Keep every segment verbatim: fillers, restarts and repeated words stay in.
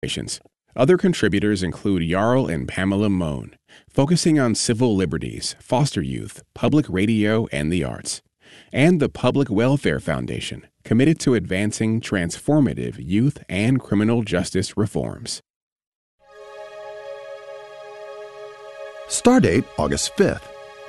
observations. Other contributors include Jarl and Pamela Mohn, focusing on civil liberties, foster youth, public radio, and the arts. And the Public Welfare Foundation, committed to advancing transformative youth and criminal justice reforms. Stardate August fifth.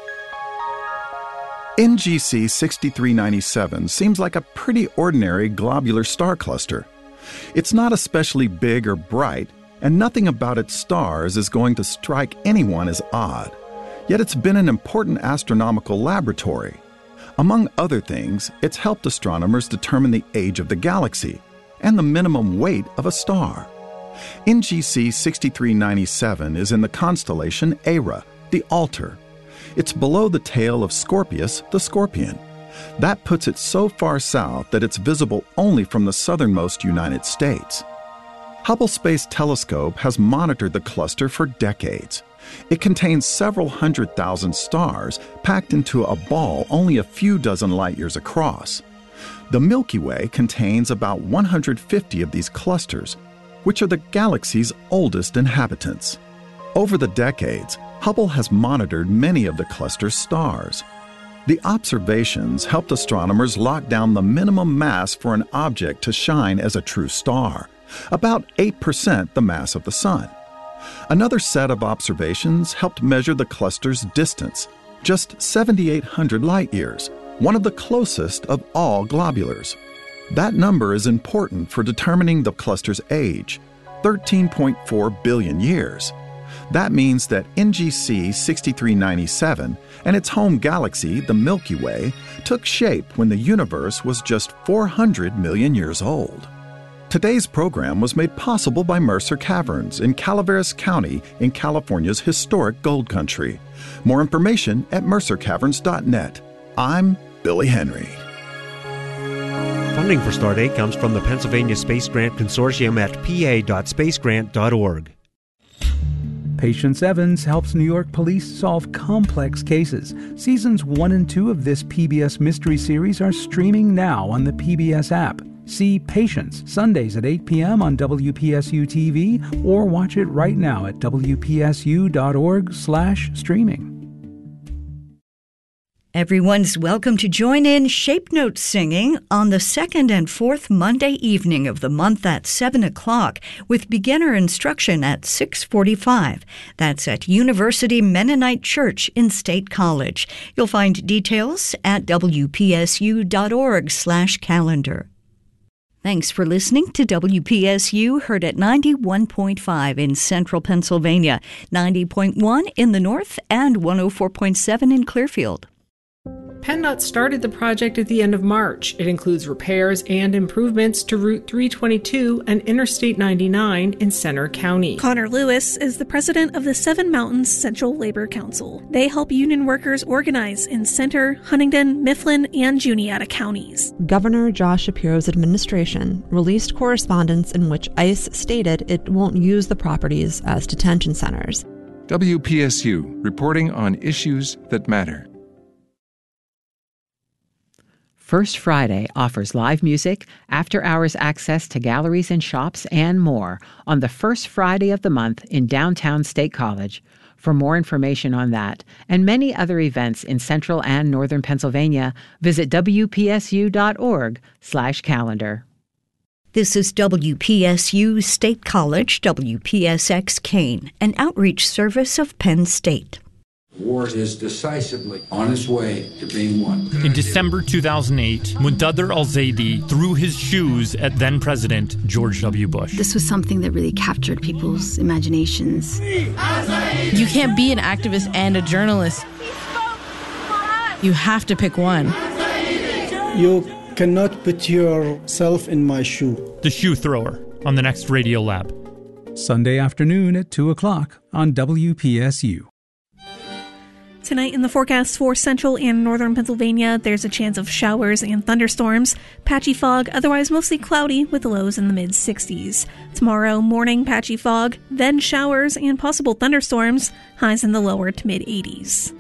N G C sixty-three ninety-seven seems like a pretty ordinary globular star cluster. It's not especially big or bright, and nothing about its stars is going to strike anyone as odd. Yet it's been an important astronomical laboratory. Among other things, it's helped astronomers determine the age of the galaxy and the minimum weight of a star. N G C sixty-three ninety-seven is in the constellation Era, the Altar. It's below the tail of Scorpius, the Scorpion. That puts it so far south that it's visible only from the southernmost United States. Hubble Space Telescope has monitored the cluster for decades. It contains several hundred thousand stars packed into a ball only a few dozen light years across. The Milky Way contains about one hundred fifty of these clusters, which are the galaxy's oldest inhabitants. Over the decades, Hubble has monitored many of the cluster's stars. The observations helped astronomers lock down the minimum mass for an object to shine as a true star, about eight percent the mass of the Sun. Another set of observations helped measure the cluster's distance, just seven thousand eight hundred light-years, one of the closest of all globulars. That number is important for determining the cluster's age, thirteen point four billion years. That means that N G C sixty-three ninety-seven and its home galaxy, the Milky Way, took shape when the universe was just four hundred million years old. Today's program was made possible by Mercer Caverns in Calaveras County in California's historic gold country. More information at mercer caverns dot net. I'm Billy Henry. Funding for Stardate comes from the Pennsylvania Space Grant Consortium at p a dot space grant dot org. Patience Evans helps New York police solve complex cases. Seasons one and two of this P B S Mystery Series are streaming now on the P B S app. See Patience Sundays at eight p.m. on W P S U T V or watch it right now at w p s u dot org slash streaming. Everyone's welcome to join in Shape Note singing on the second and fourth Monday evening of the month at seven o'clock with beginner instruction at six forty-five. That's at University Mennonite Church in State College. You'll find details at w p s u dot org slash calendar. Thanks for listening to W P S U, heard at ninety-one point five in central Pennsylvania, ninety point one in the north, and one oh four point seven in Clearfield. PennDOT started the project at the end of March. It includes repairs and improvements to Route three twenty-two and Interstate ninety-nine in Center County. Connor Lewis is the president of the Seven Mountains Central Labor Council. They help union workers organize in Center, Huntingdon, Mifflin, and Juniata counties. Governor Josh Shapiro's administration released correspondence in which ICE stated it won't use the properties as detention centers. W P S U, reporting on issues that matter. First Friday offers live music, after-hours access to galleries and shops, and more on the first Friday of the month in downtown State College. For more information on that and many other events in central and northern Pennsylvania, visit w p s u dot org slash calendar. This is W P S U State College, W P S X Kane, an outreach service of Penn State. War is decisively on its way to being won. In December two thousand eight, Muntadr al-Zaidi threw his shoes at then-President George W. Bush. This was something that really captured people's imaginations. You can't be an activist and a journalist. You have to pick one. You cannot put yourself in my shoe. The Shoe Thrower on the next Radio Lab. Sunday afternoon at two o'clock on W P S U. Tonight in the forecast for central and northern Pennsylvania, there's a chance of showers and thunderstorms, patchy fog, otherwise mostly cloudy with lows in the mid sixties. Tomorrow morning, patchy fog, then showers and possible thunderstorms, highs in the lower to mid eighties.